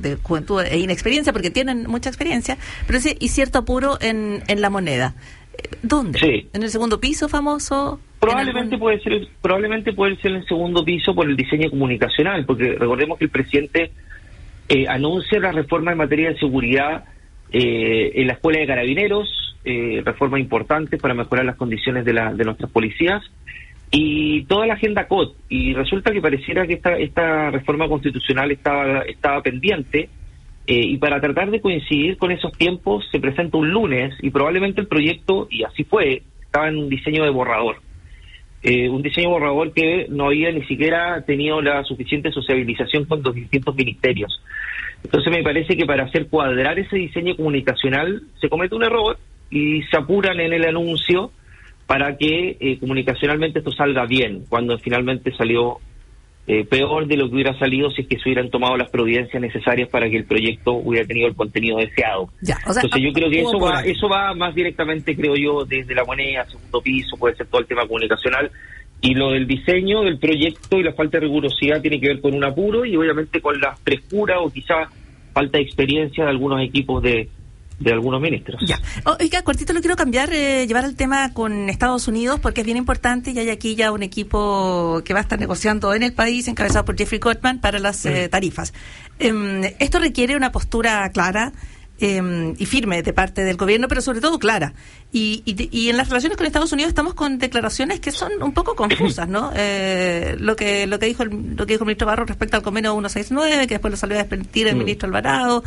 de juventud e inexperiencia, porque tienen mucha experiencia, pero sí, y cierto apuro en la moneda. ¿Dónde? Sí. ¿En el segundo piso famoso? Probablemente puede ser en el segundo piso por el diseño comunicacional, porque recordemos que el presidente anuncia la reforma en materia de seguridad en la Escuela de Carabineros, reformas importantes para mejorar las condiciones de nuestras policías, y toda la agenda COT, y resulta que pareciera que esta reforma constitucional estaba pendiente, y para tratar de coincidir con esos tiempos se presenta un lunes, y probablemente el proyecto, y así fue, estaba en un diseño de borrador. Un diseño borrador que no había ni siquiera tenido la suficiente sociabilización con los distintos ministerios. Entonces me parece que para hacer cuadrar ese diseño comunicacional se comete un error y se apuran en el anuncio para que comunicacionalmente esto salga bien, cuando finalmente salió peor de lo que hubiera salido si es que se hubieran tomado las providencias necesarias para que el proyecto hubiera tenido el contenido deseado. Ya, o sea, entonces yo creo que eso va más directamente, creo yo, desde la moneda, segundo piso, puede ser todo el tema comunicacional, y lo del diseño del proyecto y la falta de rigurosidad tiene que ver con un apuro y obviamente con la frescura o quizá falta de experiencia de algunos equipos de algunos ministros. Ya. Oiga, cortito lo quiero cambiar, llevar el tema con Estados Unidos, porque es bien importante y hay aquí ya un equipo que va a estar negociando en el país, encabezado por Jeffrey Gotman, para las tarifas. Esto requiere una postura clara y firme de parte del gobierno, pero sobre todo clara. Y en las relaciones con Estados Unidos estamos con declaraciones que son un poco confusas, ¿no? Lo que dijo el ministro Barros respecto al convenio 169, que después lo salió a desmentir el ministro Alvarado.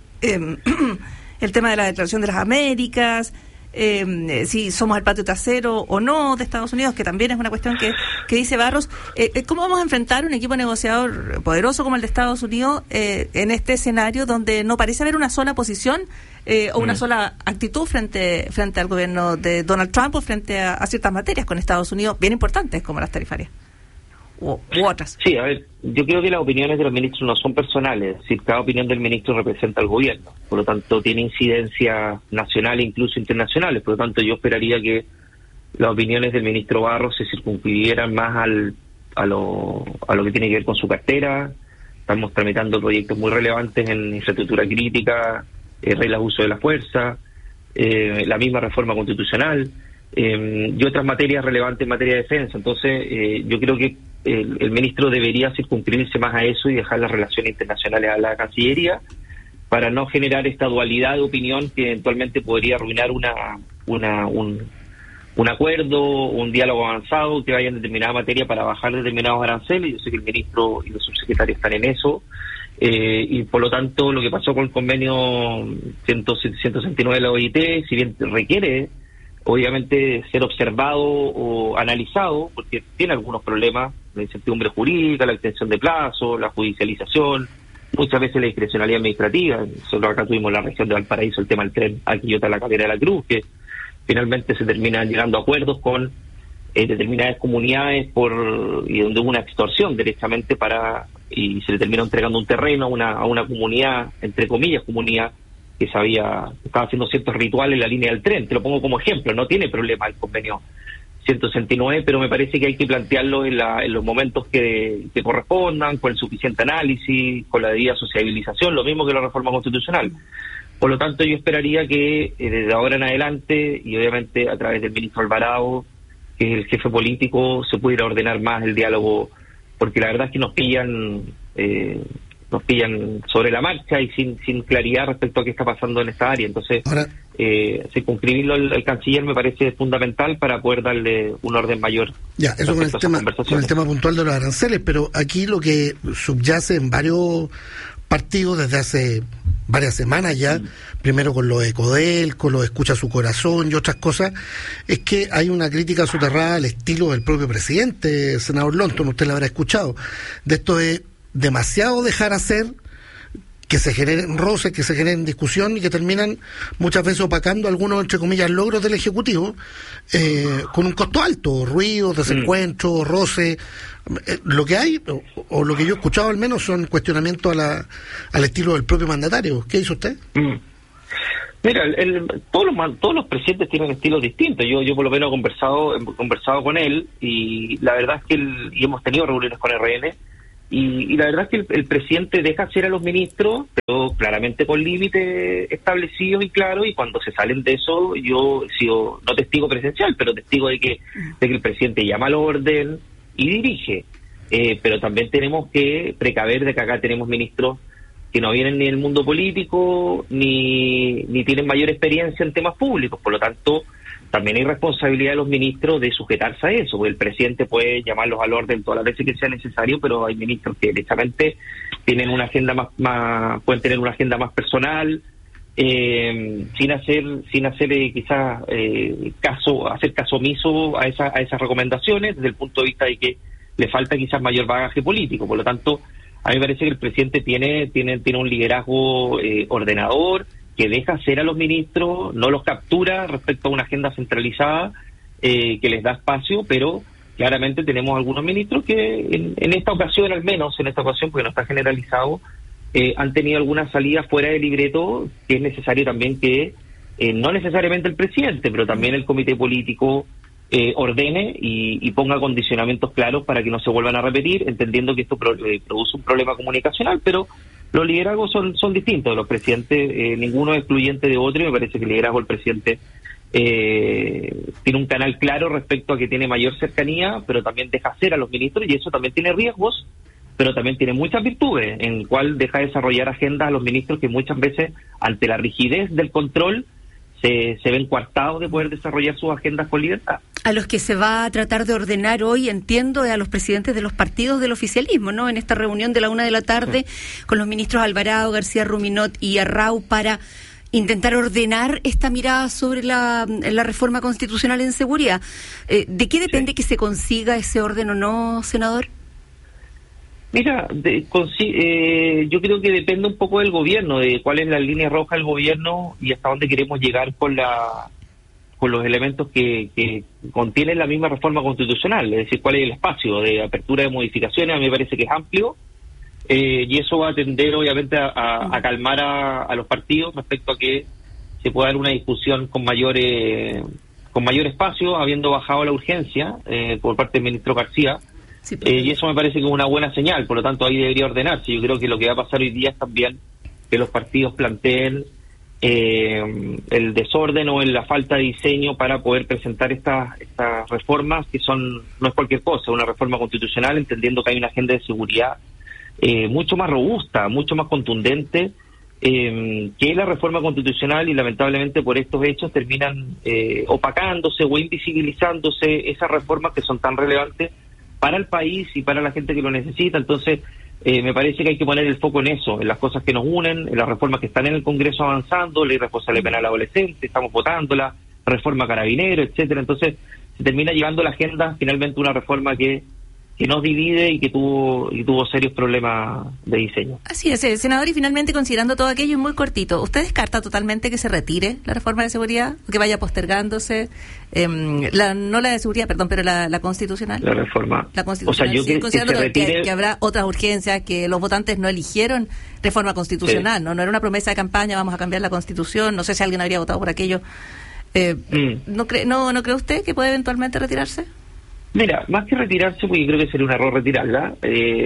El tema de la Declaración de las Américas, si somos el patio trasero o no de Estados Unidos, que también es una cuestión que dice Barros. ¿Cómo vamos a enfrentar un equipo negociador poderoso como el de Estados Unidos en este escenario donde no parece haber una sola posición o una sola actitud frente al gobierno de Donald Trump o frente a ciertas materias con Estados Unidos bien importantes como las tarifarias? U otras. Sí, a ver, yo creo que las opiniones de los ministros no son personales, es decir, cada opinión del ministro representa al gobierno, por lo tanto tiene incidencia nacional e incluso internacionales, por lo tanto yo esperaría que las opiniones del ministro Barros se circunscribieran más a lo que tiene que ver con su cartera. Estamos tramitando proyectos muy relevantes en infraestructura crítica, reglas de uso de la fuerza, la misma reforma constitucional, y otras materias relevantes en materia de defensa. Entonces yo creo que el ministro debería circunscribirse más a eso y dejar las relaciones internacionales a la Cancillería para no generar esta dualidad de opinión que eventualmente podría arruinar un acuerdo, un diálogo avanzado que vaya en determinada materia para bajar determinados aranceles. Yo sé que el ministro y los subsecretarios están en eso, y por lo tanto lo que pasó con el convenio 169 de la OIT, si bien requiere obviamente ser observado o analizado, porque tiene algunos problemas, la incertidumbre jurídica, la extensión de plazo, la judicialización, muchas veces la discrecionalidad administrativa. Nosotros acá tuvimos la región de Valparaíso, el tema del tren aquí Quillota, la Calera de la Cruz, que finalmente se terminan llegando a acuerdos con determinadas comunidades y donde hubo una extorsión directamente y se le terminó entregando un terreno a una comunidad, entre comillas comunidad, que estaba haciendo ciertos rituales en la línea del tren. Te lo pongo como ejemplo, no tiene problema el convenio 169, pero me parece que hay que plantearlo en los momentos que correspondan, con el suficiente análisis, con la debida sociabilización, lo mismo que la reforma constitucional. Por lo tanto, yo esperaría que desde ahora en adelante, y obviamente a través del ministro Alvarado, que es el jefe político, se pudiera ordenar más el diálogo, porque la verdad es que nos pillan sobre la marcha y sin claridad respecto a qué está pasando en esta área. Entonces, circunscribirlo al canciller me parece fundamental para poder darle un orden mayor. Ya, eso con el tema puntual de los aranceles, pero aquí lo que subyace en varios partidos desde hace varias semanas ya, primero con lo de Codel, con lo de Escucha Su Corazón y otras cosas, es que hay una crítica soterrada al estilo del propio presidente, senador Lonton, usted la habrá escuchado, de esto de demasiado dejar hacer, que se generen roces, que se generen discusión y que terminan muchas veces opacando algunos, entre comillas, logros del Ejecutivo con un costo alto, ruidos, desencuentros, roces. Lo que hay, o lo que yo he escuchado al menos, son cuestionamientos al estilo del propio mandatario. ¿Qué hizo usted? Mira, todos los presidentes tienen estilos distintos. Yo por lo menos he conversado con él, y la verdad es que y hemos tenido reuniones con RN, y la verdad es que el presidente deja hacer a los ministros, pero claramente con límites establecidos y claros, y cuando se salen de eso, yo he sido, no testigo presencial, pero testigo de que el presidente llama al orden y dirige. Pero también tenemos que precaver de que acá tenemos ministros que no vienen ni del mundo político, ni tienen mayor experiencia en temas públicos, por lo tanto, también hay responsabilidad de los ministros de sujetarse a eso, porque el presidente puede llamarlos al orden todas las veces que sea necesario, pero hay ministros que directamente tienen una agenda más pueden tener una agenda más personal, sin hacer quizás hacer caso omiso a esas recomendaciones, desde el punto de vista de que le falta quizás mayor bagaje político. Por lo tanto, a mí me parece que el presidente tiene un liderazgo ordenador, que deja hacer a los ministros, no los captura respecto a una agenda centralizada que les da espacio, pero claramente tenemos algunos ministros que en esta ocasión, al menos en esta ocasión, porque no está generalizado, han tenido algunas salidas fuera de libreto, que es necesario también que, no necesariamente el presidente, pero también el comité político ordene y ponga condicionamientos claros para que no se vuelvan a repetir, entendiendo que esto produce un problema comunicacional, pero los liderazgos son distintos. Los presidentes, ninguno es excluyente de otro, y me parece que el liderazgo del presidente tiene un canal claro respecto a que tiene mayor cercanía, pero también deja hacer a los ministros, y eso también tiene riesgos, pero también tiene muchas virtudes, en el cual deja desarrollar agendas a los ministros que muchas veces, ante la rigidez del control, se ven coartados de poder desarrollar sus agendas con libertad. A los que se va a tratar de ordenar hoy, entiendo, a los presidentes de los partidos del oficialismo, ¿no? En esta reunión de la 1:00 p.m, con los ministros Alvarado, García Ruminot y Arrau, para intentar ordenar esta mirada sobre la reforma constitucional en seguridad. ¿De qué depende que se consiga ese orden o no, senador? Mira, yo creo que depende un poco del gobierno, de cuál es la línea roja del gobierno y hasta dónde queremos llegar con los elementos que contienen la misma reforma constitucional, es decir, cuál es el espacio de apertura de modificaciones. A mí me parece que es amplio, y eso va a tender obviamente a calmar a los partidos respecto a que se pueda dar una discusión con mayor espacio, habiendo bajado la urgencia por parte del ministro García. Sí, y eso me parece que es una buena señal, por lo tanto ahí debería ordenarse. Yo creo que lo que va a pasar hoy día es también que los partidos planteen el desorden o la falta de diseño para poder presentar estas reformas, que no es cualquier cosa, una reforma constitucional, entendiendo que hay una agenda de seguridad mucho más robusta, mucho más contundente que la reforma constitucional, y lamentablemente por estos hechos terminan opacándose o invisibilizándose esas reformas que son tan relevantes para el país y para la gente que lo necesita. Entonces, me parece que hay que poner el foco en eso, en las cosas que nos unen, en las reformas que están en el Congreso avanzando, la irresponsabilidad penal adolescente, estamos votándola, reforma carabinero, etcétera. Entonces, se termina llevando la agenda finalmente una reforma que nos divide y que tuvo serios problemas de diseño. Así es, senador, y finalmente, considerando todo aquello, muy cortito, ¿usted descarta totalmente que se retire la reforma de seguridad, que vaya postergándose, no la de seguridad, perdón, pero la constitucional? La reforma. La constitucional, o sea, considerando que habrá otras urgencias, que los votantes no eligieron reforma constitucional, sí. No era una promesa de campaña, vamos a cambiar la constitución, no sé si alguien habría votado por aquello. ¿No cree usted que puede eventualmente retirarse? Mira, más que retirarse, porque creo que sería un error retirarla,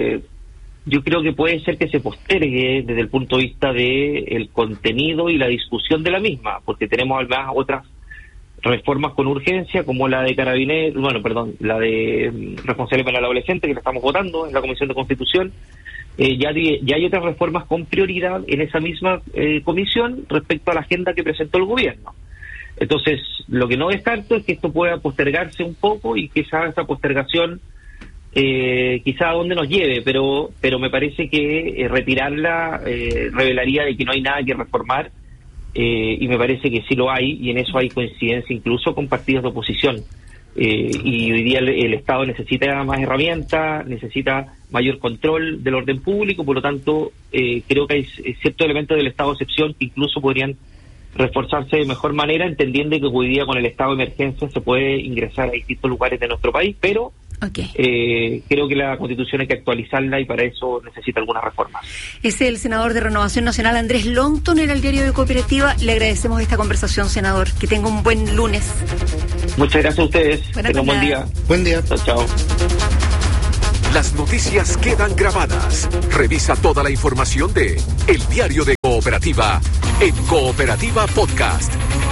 yo creo que puede ser que se postergue desde el punto de vista del contenido y la discusión de la misma, porque tenemos además otras reformas con urgencia, como la de la de responsabilidad penal adolescente, que la estamos votando en la Comisión de Constitución. Ya hay otras reformas con prioridad en esa misma comisión respecto a la agenda que presentó el gobierno. Entonces, lo que no descarto es que esto pueda postergarse un poco, y que esa postergación quizá a dónde nos lleve, pero me parece que retirarla revelaría de que no hay nada que reformar, y me parece que sí lo hay, y en eso hay coincidencia incluso con partidos de oposición. Y hoy día el Estado necesita más herramientas, necesita mayor control del orden público, por lo tanto creo que hay ciertos elementos del estado de excepción que incluso podrían reforzarse de mejor manera, entendiendo que hoy día con el estado de emergencia se puede ingresar a distintos lugares de nuestro país, pero creo que la Constitución hay que actualizarla, y para eso necesita algunas reformas. Es el senador de Renovación Nacional, Andrés Longton, en el Diario de Cooperativa. Le agradecemos esta conversación, senador. Que tenga un buen lunes. Muchas gracias a ustedes. Tengan un buen día. Buen día. Chao. las noticias quedan grabadas. Revisa toda la información de El Diario de Cooperativa en Cooperativa Podcast.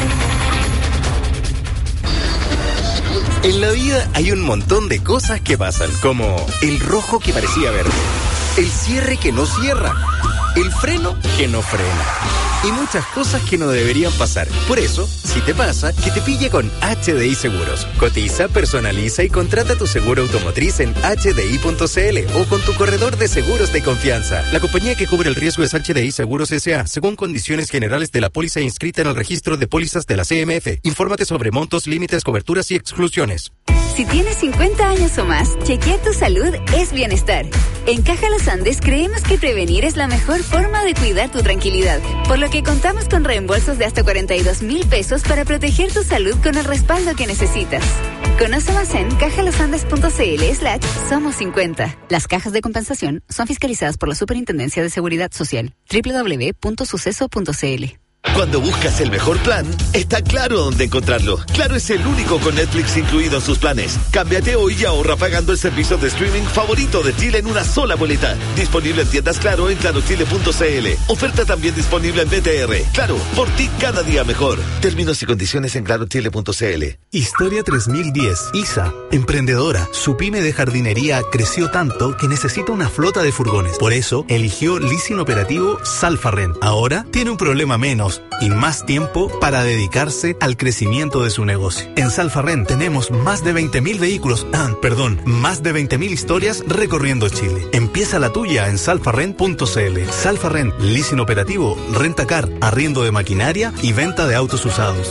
En la vida hay un montón de cosas que pasan, como el rojo que parecía verde, el cierre que no cierra, el freno que no frena, y muchas cosas que no deberían pasar. Por eso, si te pasa, que te pille con HDI Seguros. Cotiza, personaliza y contrata tu seguro automotriz en HDI.cl o con tu corredor de seguros de confianza. La compañía que cubre el riesgo es HDI Seguros S.A., según condiciones generales de la póliza inscrita en el registro de pólizas de la CMF. Infórmate sobre montos, límites, coberturas y exclusiones. Si tienes 50 años o más, chequear tu salud es bienestar. En Caja Los Andes creemos que prevenir es la mejor forma de cuidar tu tranquilidad, por lo que contamos con reembolsos de hasta 42,000 pesos para proteger tu salud con el respaldo que necesitas. Conoce más en cajalosandes.cl/somos50. Las cajas de compensación son fiscalizadas por la Superintendencia de Seguridad Social. www.suceso.cl. Cuando buscas el mejor plan, está Claro dónde encontrarlo. Claro es el único con Netflix incluido en sus planes. Cámbiate hoy y ahorra pagando el servicio de streaming favorito de Chile en una sola boleta. Disponible en tiendas Claro en clarochile.cl. Oferta también disponible en BTR. Claro, por ti cada día mejor. Términos y condiciones en clarochile.cl. Historia 3010. Isa, emprendedora. Su pyme de jardinería creció tanto que necesita una flota de furgones. Por eso, eligió leasing operativo Salfarrent. Ahora tiene un problema menos y más tiempo para dedicarse al crecimiento de su negocio. En Salfarrent tenemos más de 20,000 vehículos, más de 20,000 historias recorriendo Chile. Empieza la tuya en salfarrent.cl. Salfarrent, leasing operativo, rentacar, arriendo de maquinaria y venta de autos usados.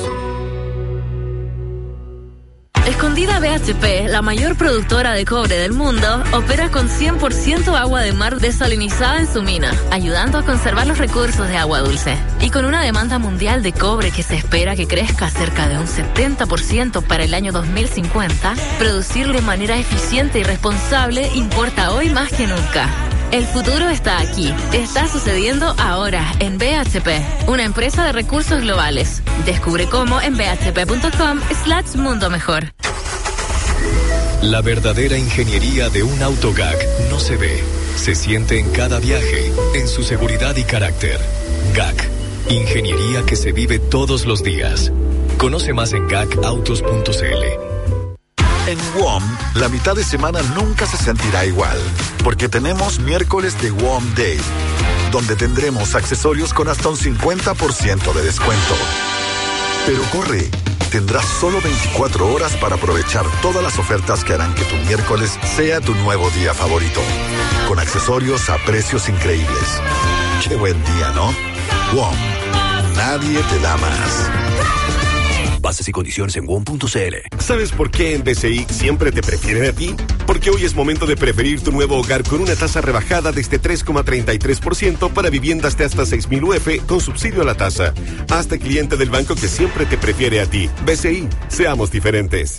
Escondida BHP, la mayor productora de cobre del mundo, opera con 100% agua de mar desalinizada en su mina, ayudando a conservar los recursos de agua dulce. Y con una demanda mundial de cobre que se espera que crezca cerca de un 70% para el año 2050, producir de manera eficiente y responsable importa hoy más que nunca. El futuro está aquí. Está sucediendo ahora en BHP, una empresa de recursos globales. Descubre cómo en bhp.com/mundo mejor. La verdadera ingeniería de un auto GAC no se ve, se siente en cada viaje, en su seguridad y carácter. GAC, ingeniería que se vive todos los días. Conoce más en gacautos.cl. En WOM, la mitad de semana nunca se sentirá igual, porque tenemos miércoles de WOM Day, donde tendremos accesorios con hasta un 50% de descuento. Pero corre, tendrás solo 24 horas para aprovechar todas las ofertas que harán que tu miércoles sea tu nuevo día favorito, con accesorios a precios increíbles. Qué buen día, ¿no? WOM, nadie te da más. Bases y condiciones en WOM.cl. ¿Sabes por qué en BCI siempre te prefieren a ti? Porque hoy es momento de preferir tu nuevo hogar con una tasa rebajada desde 3,33% para viviendas de hasta 6,000 UF con subsidio a la tasa. Hazte cliente del banco que siempre te prefiere a ti. BCI, seamos diferentes.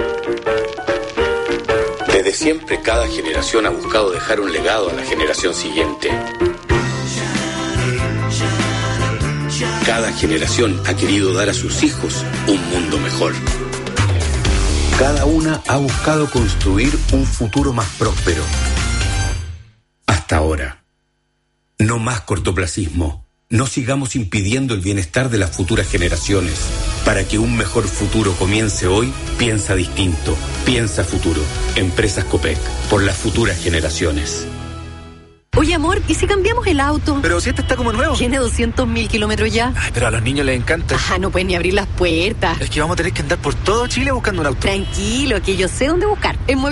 Desde siempre, cada generación ha buscado dejar un legado a la generación siguiente. Cada generación ha querido dar a sus hijos un mundo mejor. Cada una ha buscado construir un futuro más próspero. Hasta ahora. No más cortoplacismo. No sigamos impidiendo el bienestar de las futuras generaciones. Para que un mejor futuro comience hoy, piensa distinto. Piensa futuro. Empresas Copec. Por las futuras generaciones. Oye, amor, ¿y si cambiamos el auto? Pero si este está como nuevo. Tiene 200,000 kilómetros ya. Ay, pero a los niños les encanta. No pueden ni abrir las puertas. Es que vamos a tener que andar por todo Chile buscando un auto. Tranquilo, que yo sé dónde buscar. En